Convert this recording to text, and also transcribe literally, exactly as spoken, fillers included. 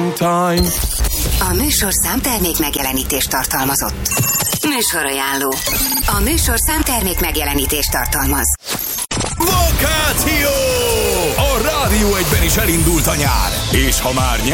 time. A műsorszám termék megjelenítést tartalmazott. Műsorajánló. A műsorszám termék megjelenítést tartalmaz. Vakáció! A Rádió egyben is elindult a nyár, és ha már